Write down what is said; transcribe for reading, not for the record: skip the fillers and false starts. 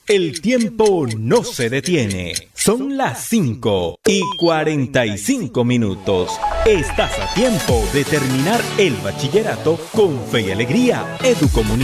El tiempo no se detiene. Son las 5:45. Estás a tiempo de terminar el bachillerato con fe y alegría. Educomunicación.